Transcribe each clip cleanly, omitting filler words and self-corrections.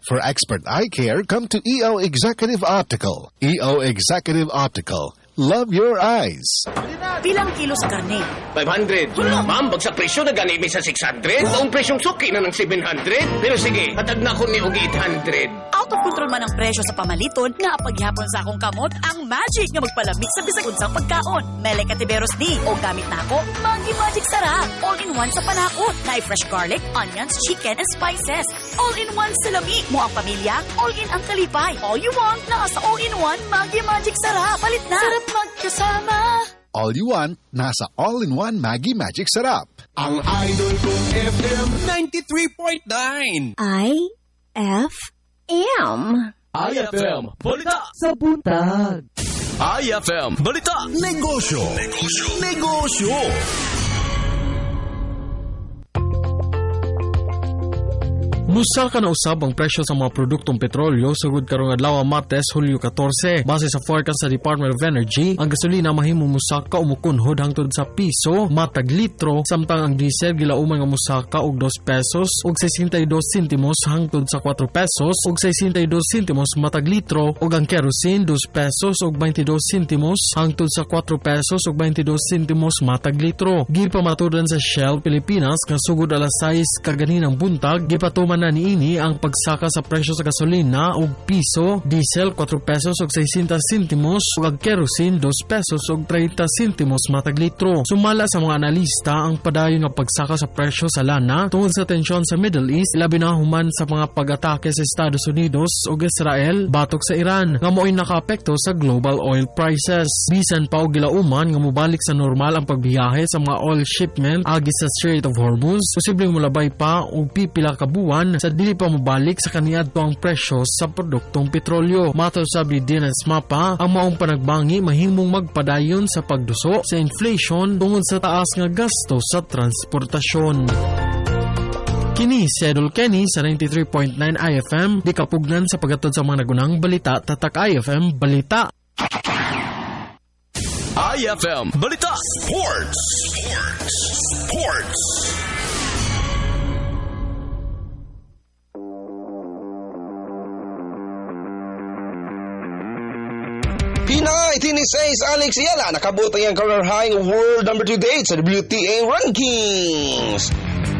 For expert eye care, come to EO Executive Optical. EO Executive Optical. Love your eyes. Bilang kilo sa karne? 500. Ma'am, bagsak presyo na gani sa 600. Taong presyong suki na ng 700. Pero sige, hatag na ko ni og 800. Out of control man ang presyo sa pamaliton nga paghihapon sa akong kamot ang magic nga magpalamig sa bisag unsang pagkaon. Mele Katiberos ni o gamit na ako Maggi Magic Sarap. All-in-one sa panakot. Na fresh garlic, onions, chicken, and spices. All-in-one sa lami. Mo ang pamilya, all-in ang kalipay. All you want na sa all-in-one Maggi Magic Sarap. Palit na. Sarap magkasama. All you want, nasa all-in-one Maggi Magic Sarap. Ang idol kong FM 93.9 IFM. IFM Balita Sa buntag. IFM Balita Negosyo. Musa ka na usab ang presyo sa mga produktong petrolyo sugod karong adlaw Martes, Hulyo 14. Base sa forecast sa Department of Energy, ang gasolina mahimo musaka o mukunhod hangtod sa piso matag litro, samtang ang diesel gilauman nga musaka og 2 pesos ug 62 sentimos hangtod sa 4 pesos ug 62 sentimos matag litro, ug ang kerosene 2 pesos ug 22 sentimos hangtod sa 4 pesos ug 22 sentimos matag litro. Gipamatudan sa Shell Pilipinas nga sugod alas 6 kaganinang buntag, gipatuman na niini ang pagsaka sa presyo sa gasolina og piso, diesel 4 pesos ug 60 sentimos ug ang kerosene 2 pesos ug 30 sentimos matag litro. Sumala sa mga analista ang padayon nga pagsaka sa presyo sa lana tungod sa tensyon sa Middle East, labi na human sa mga pag-atake sa Estados Unidos ug Israel batok sa Iran nga mo'y nakaapekto sa global oil prices. Bisan pa og gilauman nga mobalik sa normal ang pagbiyahe sa mga oil shipment agi sa Strait of Hormuz, posibleng mulabay pa og pipila ka buwan sa dili pa mabalik sa kaniadto ang presyo sa produktong petrolyo. Matod sa Dinance Mapa, ang maong panagbangi mahimong magpadayon sa pagduso sa inflation tungod sa taas nga gasto sa transportasyon. Kini si Idol Kenny sa 93.9 IFM, di kapugnan sa pagatod sa mga nagunang balita, tatak IFM Balita. IFM Balita Sports. Pinaka-itinis Alex Yala nakabot ang career high world number 2 date sa WTA rankings.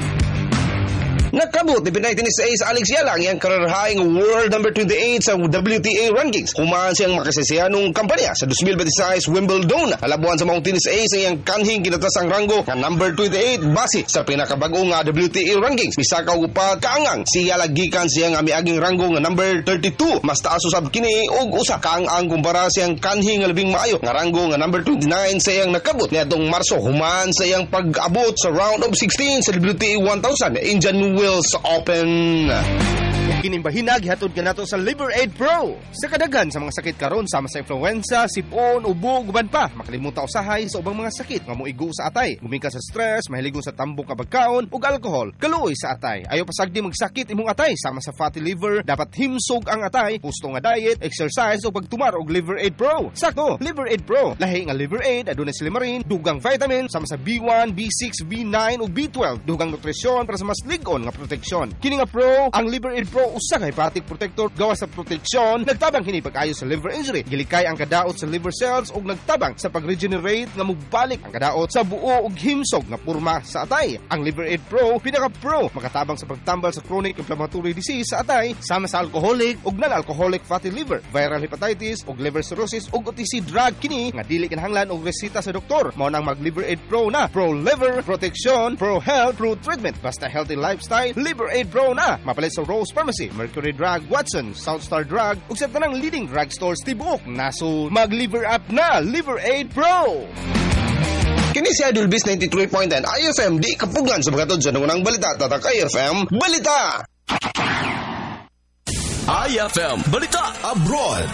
Nakabot ni pinaka-itinis Alex Yala ang career high world number 28 sa WTA rankings. Humaan siyang makasisiyanong kampanya sa 2026 Wimbledon. Alabuan sa mga tinis ang iyang kanhing kinatasang ranggo nga number 28 base sa pinakabagong nga WTA rankings. Bisa ka upat kaangang siya lagikan siyang amiaging ranggo nga number 32. Mas taas usab kini og usa kaangang kumpara siyang kanhing nga labing maayo nga ranggo nga number 29 sa iyang nakabot niadtong Marso. Humaan sa iyang pag-abot sa round of 16 sa WTA 1000 Indian Wells Open. Kining bahinag gihatod kanato sa Liver Aid Pro. Sa kadaghan sa mga sakit karon sama sa influenza, sipon, ubo, guban pa, makalimutan usahay sa ubang mga sakit nga moigo sa atay. Gumikan sa stress, mahiligo sa tambok nga pagkaon ug alcohol, kaluoy sa atay. Ayo pasagdi magsakit imong atay sama sa fatty liver, dapat himsog ang atay, husto nga diet, exercise ug pagtumar og Liver Aid Pro. Sakto, Liver Aid Pro. Lahi nga Liver Aid adunay silimarin, dugang vitamin sama sa B1, B6, B9 ug B12, dugang nutrisyon para sa mas lig-on nga proteksyon. Kini nga Pro, ang Liver Aid Pro usa ka hepatic protector gawa sa proteksyon, nagtabang kini pag-ayo sa liver injury, gilikay ang kadaot sa liver cells ug nagtabang sa pag-regenerate nga mugbalik ang kadaot sa buo ug himsog nga porma sa atay. Ang Liver Aid Pro pinaka-pro makatabang sa pagtambal sa chronic inflammatory disease sa atay sama sa alcoholic ug non-alcoholic fatty liver, viral hepatitis ug liver cirrhosis ug OTC drug kini nga dili kinahanglan og resita sa doktor. Mao nang mag Liver Aid Pro na. Pro liver protection, pro health, pro treatment, basta healthy lifestyle, Liver Aid Pro na. Mapalit sa Rose Pharmacy, Mercury Drug, Watson, Southstar Drug ug sa tanang leading drugstores tibuok. Naso mag-liver up na, Liver Aid Pro. Kini si Idol Biz 93.9 IFM di kapuglan sa pagatod sa nangunang balita, tatak IFM Balita. IFM Balita Abroad.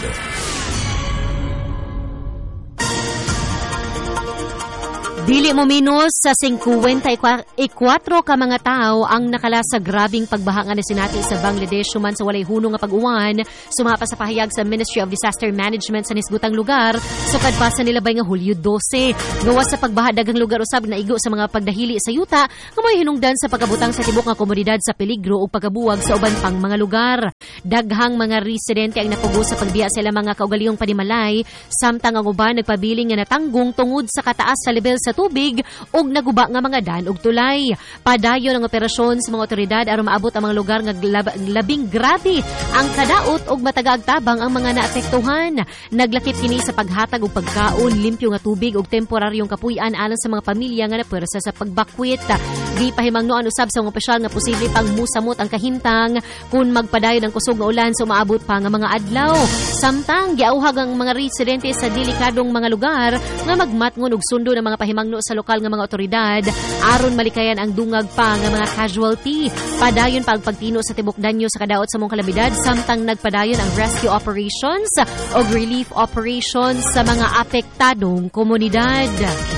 Dili mo minus sa 54 ka mga tao ang nakala sa grabing pagbaha nga nasinati sa Bangladesh human sa walay hunong nga pag-uwan sumapa sa pahayag sa Ministry of Disaster Management sa nisgutang lugar sukad pa sa nilabay nga Hulyo 12. Gawas sa pagbaha daghang lugar usab naigo sa mga pagdahili sa yuta nga may hinungdan sa pagkabutang sa tibok nga komunidad sa peligro ug pagkabuwag sa uban pang mga lugar. Daghang mga residente ang napugo sa pagbiya sa ilang mga kaugalingong panimalay samtang ang uban nagpabiling nga natanggong tungod sa kataas sa level sa tubig ug naguba nga mga dan ug tulay. Padayon ang operasyon sa mga otoridad aron maabot ang mga lugar nga labing grabe ang kadaot ug matagaag tabang ang mga naapektuhan. Naglakip kini sa paghatag og pagkaon, limpyo nga tubig ug temporaryong kapuy-an alang sa mga pamilya nga napuwersa sa pagbakwit. Di pahimangnoan usab sa mga opisyal nga posible pang musamot ang kahintang kung magpadayon ang kusog nga ulan sa umaabot pa nga mga adlaw. Samtang giauhag ang mga residente sa delikadong mga lugar nga magmatngon og sundo ng mga pahimangno sa lokal nga mga otoridad aron malikayan ang dungag pa nga mga casualty. Padayon pa ang pagtino sa tibok danyo sa kadaot sa mong kalamidad samtang nagpadayon ang rescue operations o relief operations sa mga apektadong komunidad.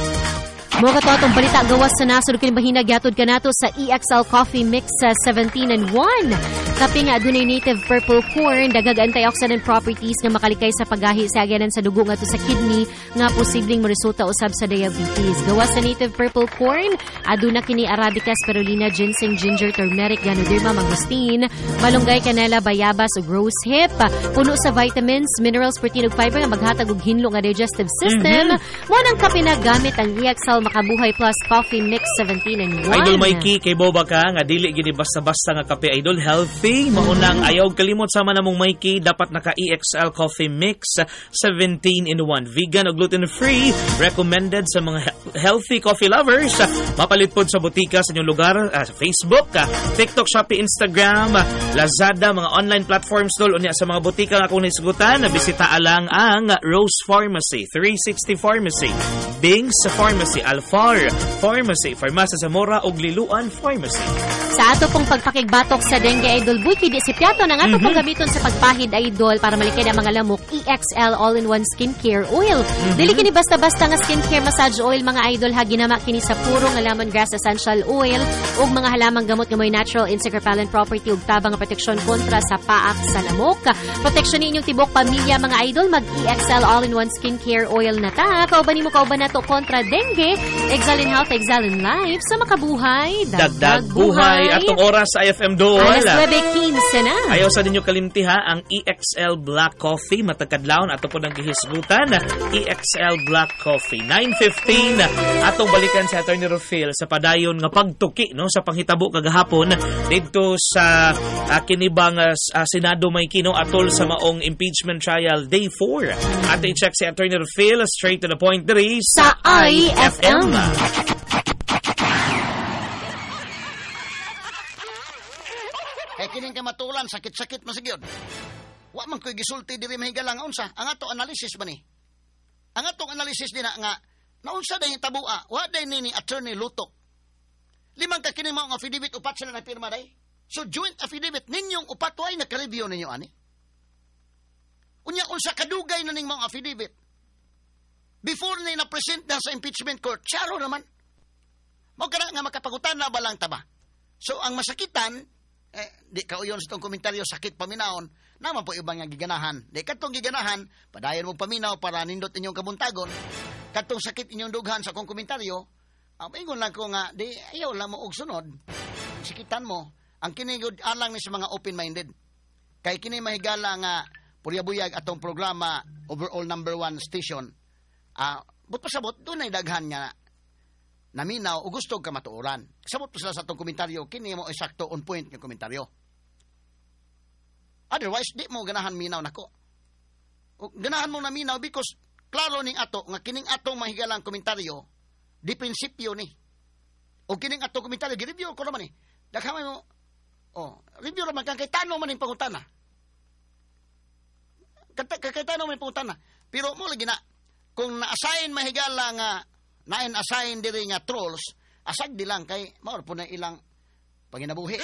Mo ka atong balita gawas sa nasod kini bahina gyatod kanato sa EXL Coffee Mix 17 and 1. Kapi nga adunay native purple corn dagag antioxidant properties nga makalikay sa paggahi sa agyanan sa dugo ngadto sa kidney nga posibleng maresulta usab sa diabetes. Gawas sa native purple corn aduna kini arabica, spirulina, ginseng, ginger, turmeric, ganoderma, mangosteen, malunggay, canela, bayabas ug rose hip. Puno sa vitamins, minerals, protein ug fiber nga maghatag og hinlo nga digestive system. Mo nang kapi na gamit ang EXL Makabuhay Plus Coffee Mix 17 and 1. Idol Mikey, kay boba ka nga dili gini basta-basta nga kape idol, healthy. Maunang ayaw kalimot sama namong Mikey, dapat naka EXL Coffee Mix 17 in 1. Vegan o gluten-free, recommended sa mga healthy coffee lovers. Mapalit pod sa butika sa inyong lugar, sa Facebook, TikTok, Shopee, Instagram, Lazada, mga online platforms dol unya sa mga butika nga kung nisgutan, bisita alang ang Rose Pharmacy, 360 Pharmacy, Bing's Pharmacy, Alfar Pharmacy, Farmasa Zamora ug Liluan Pharmacy. Sa ato pong pagpakigbatok sa dengue idol, buki di sipyato ng ato pong gamiton sa pagpahid idol para malikid ang mga lamok, EXL All-in-One Skincare Oil. Dili kini basta-basta nga skincare massage oil mga idol, ha ginama kini sa puro nga lemongrass essential oil ug mga halamang gamot nga may natural insect repellent property ug tabang nga proteksyon kontra sa paak sa lamok. Proteksyon inyong tibok pamilya mga idol, mag EXL All-in-One Skincare Oil na ta. Kauban nimo kauban nato kontra dengue. Excel in Health, Excel in Life. Sa makabuhay, dagdag buhay. Atong oras sa IFM Dole. Alas 9:15 na. Ayaw sa ninyo kalimtiha ang EXL Black Coffee. Matakadlaon ato po ng gihisgutan. EXL Black Coffee. 9:15. Atong balikan sa Attorney Rufil sa padayon nga pagtuki no sa panghitabo kagahapon dito sa kinibang Senado may kino atol sa maong impeachment trial day 4. Ato i-check si Attorney Rufil straight to the point diri sa IFM. Kining kamatulan sakit-sakit masigyod. Wa man koy gisulti diri mahigalang unsa. Ang ato analysis ba ni? Ang atong analysis din nga naunsa day tabua, wa day ni Attorney Lutok. Limang ka kini mao nga affidavit upat sila na pirma day. So joint affidavit ninyong upat way naka-review ninyo ani. Unya unsa kadugay na ning mga affidavit. Before ni na-present na sa impeachment court, charo naman. Mao kana nga makapagutan na ba lang taba. So ang masakitan di kauyon sa itong komentaryo, sakit paminaon, naman po ibang nga giganahan. Di katong giganahan, padayon mong paminaw para nindot inyong kabuntagon. Katong sakit inyong dughan sa akong komentaryo, ingon lang ko nga, di ayaw lang mo og sunod. Sakitan mo, ang kinigod alang ni sa mga open-minded. Kay kini mahigala nga, puryabuyag atong programa, overall number 1 station, but pasabot, doon ay daghan nga, naminaw o gusto ka matuuran. Sabot po sila sa itong komentaryo, kini mo eksakto on point yung komentaryo. Otherwise, di mo ganahan minaw nako. Ganahan mo na minaw because klaro ning ato, nga kining atong mahigalang komentaryo, di prinsipyo ni. O kining atong komentaryo, gi-review ko naman Daghan mo, review naman kang kay tanong man yung pangutana. Kay tanong man yung pangutana. Pero mo lagi na, kung na-assign mahigala nga, na-assign diri nga trolls, asag di lang kay mao po na ilang panginabuhi.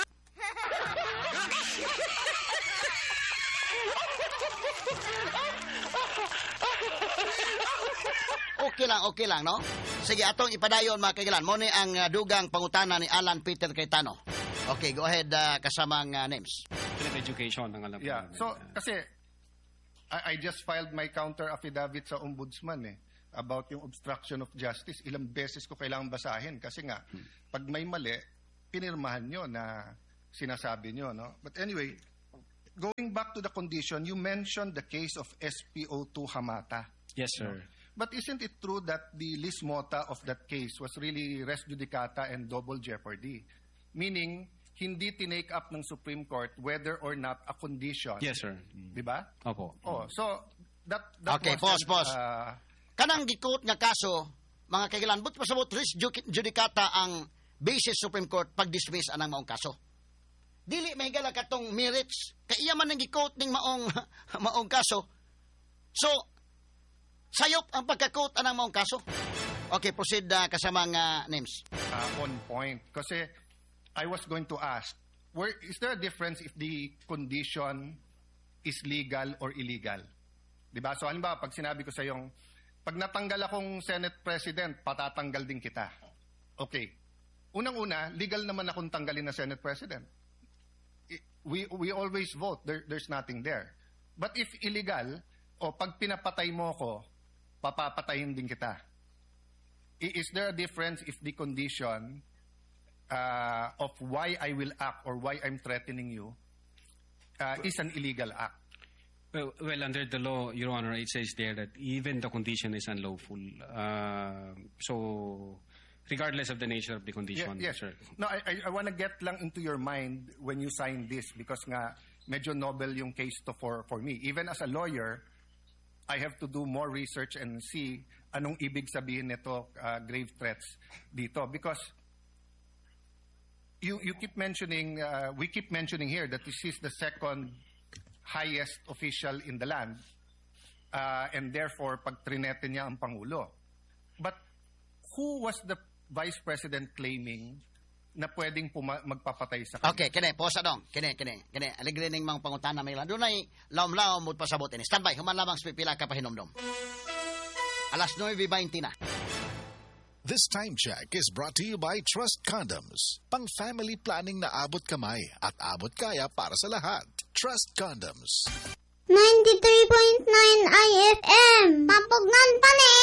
Okay lang okay lang, no? Sige, atong ipadayon mga kaigalan. Mo ni ang dugang pangutana ni Alan Peter Cayetano. Okay, go ahead, kasamang names. Education ang alam. Yeah, so kasi I just filed my counter affidavit sa ombudsman about yung obstruction of justice. Ilang beses ko kailangan basahin kasi nga, pag may mali, pinirmahan nyo na sinasabi nyo, no? But anyway, going back to the condition, you mentioned the case of SPO2 Hamata. Yes, sir. No? But isn't it true that the lis mota of that case was really res judicata and double jeopardy? Meaning, hindi tinake up ng Supreme Court whether or not a condition. Yes, sir. Diba? Opo. Oh, so, that okay, pause. Kanang gikot nga kaso, mga kaigalan, but pasabot res judicata ang basis Supreme Court pag-dismiss anang maong kaso. Dili mahigala katong merits, kaya man ang gikot ning maong kaso. So, sayop ang pagka-quote anang maong kaso. Okay, proceed kasamang names. On point. Kasi I was going to ask, is there a difference if the condition is legal or illegal? Diba? So halimbawa, pag sinabi ko sa yung, pag natanggal akong Senate President, patatanggal din kita. Okay. Unang-una, legal naman akong tanggalin na Senate President. We always vote. There's nothing there. But if illegal, pag pinapatay mo ko, papapatayin din kita. Is there a difference if the condition of why I will act or why I'm threatening you is an illegal act? Well, under the law, Your Honor, it says there that even the condition is unlawful. So, regardless of the nature of the condition. Yes. Sir. No, I want to get lang into your mind when you sign this because nga medyo novel yung case to for me. Even as a lawyer, I have to do more research and see anong ibig sabihin nito grave threats dito because you keep mentioning we keep mentioning here that this is the second highest official in the land and therefore pag trinete niya ang pangulo. But who was the vice president claiming na pwedeng magpapatay sa kanya? Okay, kini posa dong. Kini. Aligre ning mga pangutana may lan. Dunay laom-laom mo pasabot ini. Standby, human lamang sa pipila ka pahinomdom. Alas 9:20 na. This time check is brought to you by Trust Condoms. Pang family planning na abot kamay at abot kaya para sa lahat. Trust Condoms. 93.9 IFM. Pampugnan pa ni.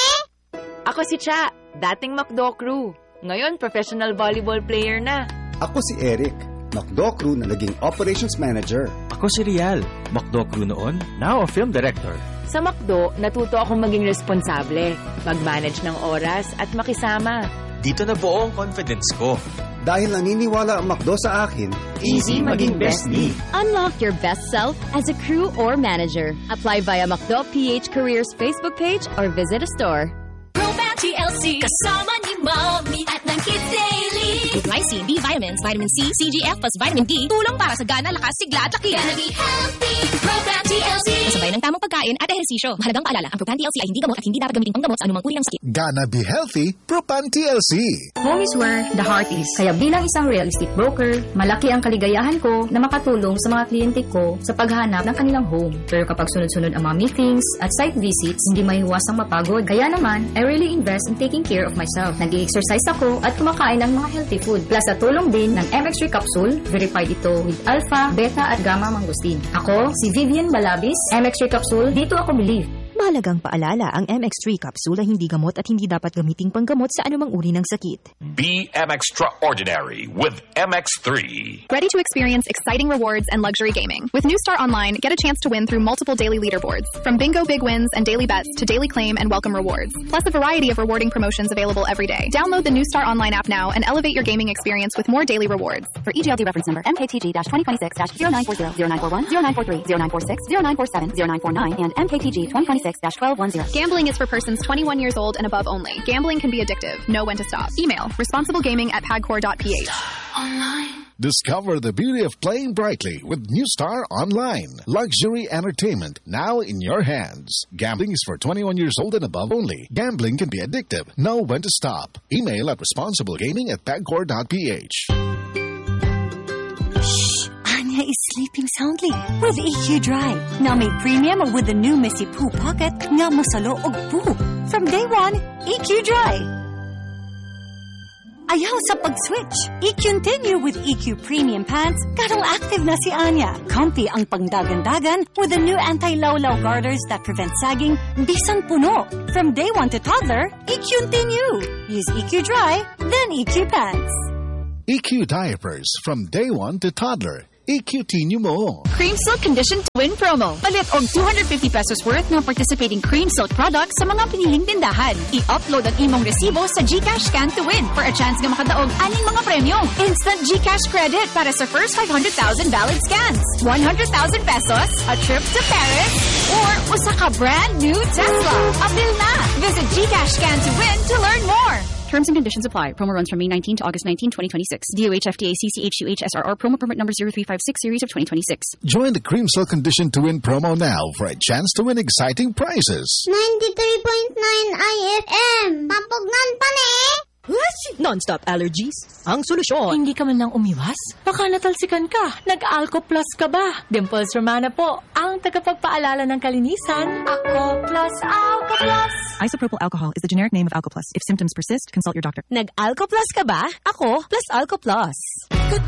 Ako si Cha, dating McDo crew. Ngayon, professional volleyball player na. Ako si Eric, McDo crew na naging operations manager. Ako si Rial, McDo crew noon, now a film director. Sa McDo, natuto akong maging responsable, mag-manage ng oras at makisama. Dito na buo ang confidence ko. Dahil naniniwala ang McDo sa akin, easy maging best me. Unlock your best self as a crew or manager. Apply via McDo PH Careers Facebook page or visit a store. Proban TLC, kasama ni Mommy at ng Kids Daily. With glycine, B vitamins, vitamin C, CGF plus vitamin D, tulong para sa gana, lakas, sigla at lakihan. Gonna be healthy. Proban TLC. Kasabay ng tamang pagkain at ehersisyo. Mahalagang paalala, ang Proban TLC ay hindi gamot at hindi dapat gamitin panggamot sa anumang uri ng sakit. Gana be healthy, Proban TLC. Home is where the heart is. Kaya bilang isang real estate broker, malaki ang kaligayahan ko na makatulong sa mga kliyente ko sa paghahanap ng kanilang home. Pero kapag sunod-sunod ang mga meetings at site visits, hindi maiiwasang mapagod. Kaya naman, I really invest in taking care of myself. Nag-i-exercise ako at kumakain ng mga healthy food. Plus sa tulong din ng MX3 capsule, verified ito with alpha, beta at gamma mangosteen. Ako, si Vivian Balabis, MX3 capsule, dito ako believe. Mahalagang paalala, ang MX3 capsule ay hindi gamot at hindi dapat gamiting panggamot sa anumang uri ng sakit. Be extraordinary with MX3. Ready to experience exciting rewards and luxury gaming. With New Star Online, get a chance to win through multiple daily leaderboards. From bingo big wins and daily bets to daily claim and welcome rewards. Plus a variety of rewarding promotions available every day. Download the New Star Online app now and elevate your gaming experience with more daily rewards. For EGLD reference number MKTG-2026-0940, 0941, 0943, 0946, 0947, 0949, and MKTG 2026-1210. Gambling is for persons 21 years old and above only. Gambling can be addictive. Know when to stop. Email responsiblegaming@pagcor.ph. Online. Discover the beauty of playing brightly with New Star Online. Luxury entertainment now in your hands. Gambling is for 21 years old and above only. Gambling can be addictive. Know when to stop. Email at responsiblegaming@pagcor.ph. Anya is sleeping soundly with EQ Drive. Now may premium with the new Messy Poo Pocket nga mosalo og poo. From day one, EQ Dry. Ayaw sa pag-switch. I-continue with EQ Premium Pants. Katong active na si Anya. Comfy ang pangdagan-dagan with the new anti-law-law garters that prevent sagging. Bisan puno. From day one to toddler, I-continue. Use EQ Dry, then EQ Pants. EQ diapers from day 1 to toddler. EQ-tinyo mo. Cream Silk Condition to Win promo. Palit og 250 pesos worth ng participating Cream Silk products sa mga piniling tindahan. I-upload ang imong resibo sa GCash Scan to Win for a chance nga makadaog aning mga premyo. Instant GCash credit para sa first 500,000 valid scans. 100,000 pesos, a trip to Paris, or usa ka brand new Tesla. Abil na! Visit GCash Scan to Win to learn more. Terms and conditions apply. Promo runs from May 19 to August 19, 2026. DOH FDA CCHUH SRR promo permit number 0356 series of 2026. Join the Cream Silk Condition to Win promo now for a chance to win exciting prizes. 93.9 IFM. Pampugnan pa ni. Non-stop allergies? Ang solusyon. Hindi ka man lang umiwas? Baka natalsikan ka. Nag-Alco Plus ka ba? Dimples Romana po, ang tagapagpaalala ng kalinisan. Ako Plus, Alco Plus. Isopropyl alcohol is the generic name of Alco Plus. If symptoms persist, consult your doctor. Nag-Alco Plus ka ba? Ako Plus Alco Plus.